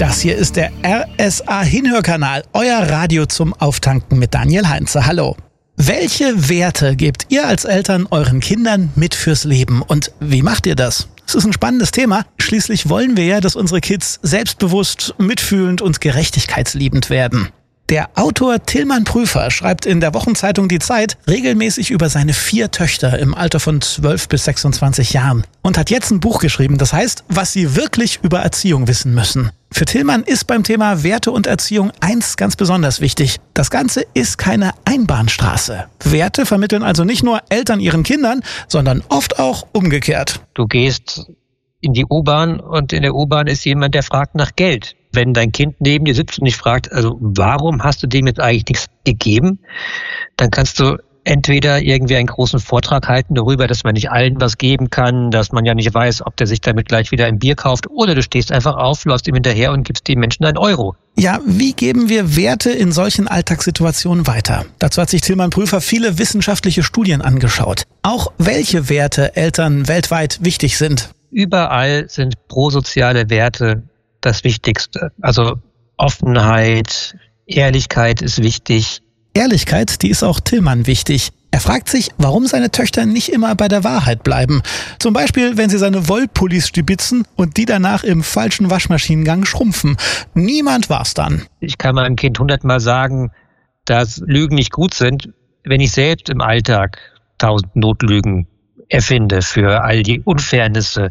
Das hier ist der RSA-Hinhörkanal, euer Radio zum Auftanken mit Daniel Heinze. Hallo. Welche Werte gebt ihr als Eltern euren Kindern mit fürs Leben und wie macht ihr das? Es ist ein spannendes Thema. Schließlich wollen wir ja, dass unsere Kids selbstbewusst, mitfühlend und gerechtigkeitsliebend werden. Der Autor Tilman Prüfer schreibt in der Wochenzeitung Die Zeit regelmäßig über seine 4 Töchter im Alter von 12 bis 26 Jahren und hat jetzt ein Buch geschrieben, das heißt, was sie wirklich über Erziehung wissen müssen. Für Tilman ist beim Thema Werte und Erziehung eins ganz besonders wichtig. Das Ganze ist keine Einbahnstraße. Werte vermitteln also nicht nur Eltern ihren Kindern, sondern oft auch umgekehrt. Du gehst in die U-Bahn und in der U-Bahn ist jemand, der fragt nach Geld. Wenn dein Kind neben dir sitzt und dich fragt, also warum hast du dem jetzt eigentlich nichts gegeben, dann kannst du entweder irgendwie einen großen Vortrag halten darüber, dass man nicht allen was geben kann, dass man ja nicht weiß, ob der sich damit gleich wieder ein Bier kauft, oder du stehst einfach auf, läufst ihm hinterher und gibst dem Menschen einen Euro. Ja, wie geben wir Werte in solchen Alltagssituationen weiter? Dazu hat sich Tilman Prüfer viele wissenschaftliche Studien angeschaut. Auch welche Werte Eltern weltweit wichtig sind. Überall sind prosoziale Werte das Wichtigste. Also Offenheit, Ehrlichkeit ist wichtig. Ehrlichkeit, die ist auch Tilman wichtig. Er fragt sich, warum seine Töchter nicht immer bei der Wahrheit bleiben. Zum Beispiel, wenn sie seine Wollpullis stibitzen und die danach im falschen Waschmaschinengang schrumpfen. Niemand war's dann. Ich kann meinem Kind 100-mal sagen, dass Lügen nicht gut sind, wenn ich selbst im Alltag 1000 Notlügen erfinde für all die Unfairnisse,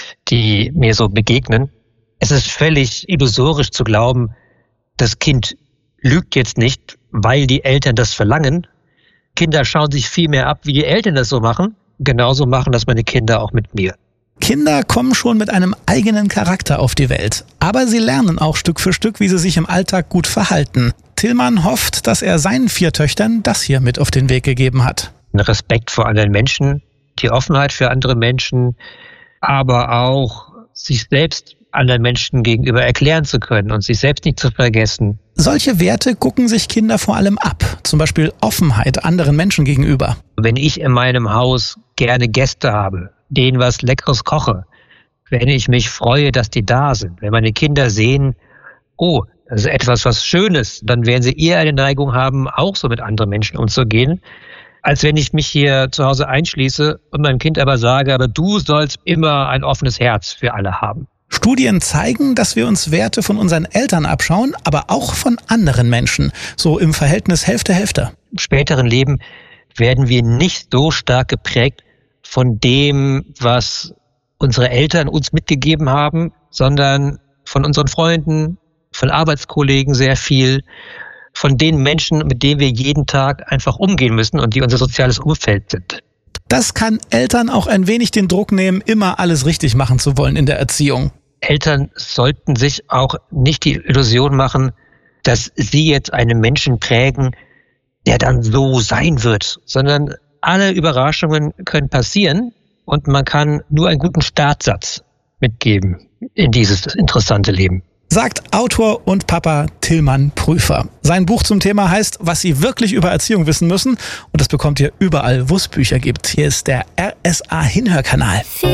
die mir so begegnen. Es ist völlig illusorisch zu glauben, das Kind lügt jetzt nicht, weil die Eltern das verlangen. Kinder schauen sich viel mehr ab, wie die Eltern das so machen. Genauso machen das meine Kinder auch mit mir. Kinder kommen schon mit einem eigenen Charakter auf die Welt. Aber sie lernen auch Stück für Stück, wie sie sich im Alltag gut verhalten. Tilman hofft, dass er seinen 4 Töchtern das hier mit auf den Weg gegeben hat. Respekt vor anderen Menschen, die Offenheit für andere Menschen, aber auch sich selbst anderen Menschen gegenüber erklären zu können und sich selbst nicht zu vergessen. Solche Werte gucken sich Kinder vor allem ab, zum Beispiel Offenheit anderen Menschen gegenüber. Wenn ich in meinem Haus gerne Gäste habe, denen was Leckeres koche, wenn ich mich freue, dass die da sind, wenn meine Kinder sehen, oh, das ist etwas, was Schönes, dann werden sie eher eine Neigung haben, auch so mit anderen Menschen umzugehen, als wenn ich mich hier zu Hause einschließe und meinem Kind aber sage, aber du sollst immer ein offenes Herz für alle haben. Studien zeigen, dass wir uns Werte von unseren Eltern abschauen, aber auch von anderen Menschen, so im Verhältnis Hälfte-Hälfte. Im späteren Leben werden wir nicht so stark geprägt von dem, was unsere Eltern uns mitgegeben haben, sondern von unseren Freunden, von Arbeitskollegen sehr viel, von den Menschen, mit denen wir jeden Tag einfach umgehen müssen und die unser soziales Umfeld sind. Das kann Eltern auch ein wenig den Druck nehmen, immer alles richtig machen zu wollen in der Erziehung. Eltern sollten sich auch nicht die Illusion machen, dass sie jetzt einen Menschen prägen, der dann so sein wird, sondern alle Überraschungen können passieren und man kann nur einen guten Startsatz mitgeben in dieses interessante Leben. Sagt Autor und Papa Tilman Prüfer. Sein Buch zum Thema heißt, was Sie wirklich über Erziehung wissen müssen. Und das bekommt ihr überall, wo es Bücher gibt. Hier ist der RSA-Hinhörkanal.